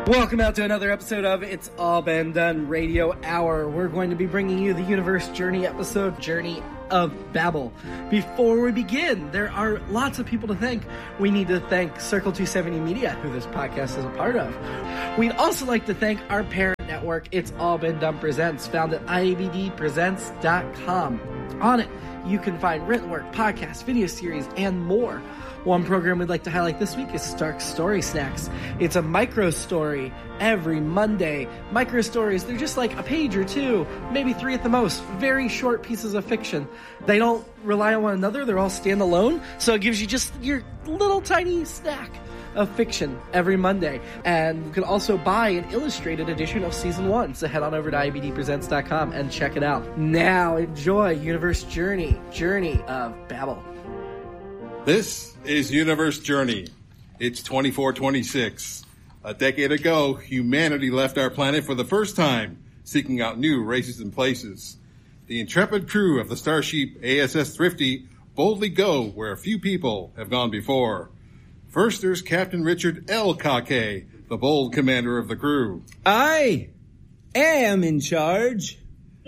Welcome out to another episode of It's All Been Done Radio Hour. We're going to be bringing you the Universe Journey episode, Journey of Babel. Before we begin, there are lots of people to thank. We need to thank Circle 270 Media, who this podcast is a part of. We'd also like to thank our parent network, It's All Been Done Presents, found at iabdpresents.com. On it, you can find written work, podcasts, video series, and more. One program we'd like to highlight this week is Stark Story Snacks. It's a micro story every Monday. Micro stories, they're just like a page or two, maybe three at the most. Very short pieces of fiction. They don't rely on one another. They're all standalone. So it gives you just your little tiny snack of fiction every Monday. And you can also buy an illustrated edition of Season 1. So head on over to iabdpresents.com and check it out. Now enjoy Universe Journey, Journey of Babel. This is Universe Journey. It's 2426. A decade ago, humanity left our planet for the first time, seeking out new races and places. The intrepid crew of the starship ASS Thrifty boldly go where a few people have gone before. First, there's Captain Richard L. Kake, the bold commander of the crew. I am in charge.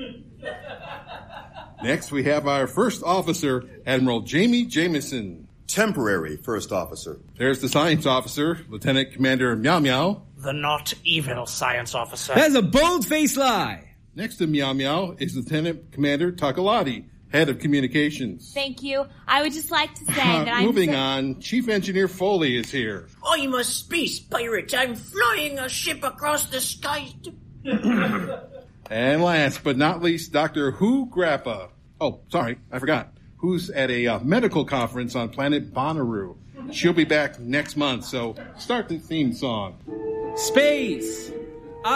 Next, we have our first officer, Admiral Jamie Jameson. Temporary first officer. There's the science officer, Lieutenant Commander Meow Meow. The not evil science officer. That's a bold-faced lie. Next to Meow Meow is Lieutenant Commander Takalati, head of communications. Thank you. I would just like to say that I'm... Moving on, Chief Engineer Foley is here. I'm a space pirate. I'm flying a ship across the sky. And last but not least, Dr. Hu Grappa. Oh, sorry, I forgot. Who's at a medical conference on planet Bonnaroo. She'll be back next month, so start the theme song. Space,